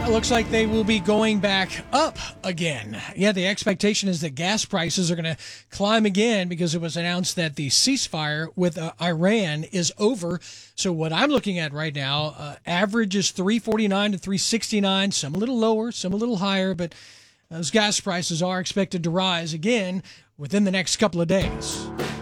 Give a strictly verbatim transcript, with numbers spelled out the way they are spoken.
It looks like they will be going back up again. Yeah, the expectation is that gas prices are going to climb again because it was announced that the ceasefire with uh, Iran is over. So what I'm looking at right now, uh, average is three forty-nine to three sixty-nine, some a little lower, some a little higher, but those gas prices are expected to rise again within the next couple of days.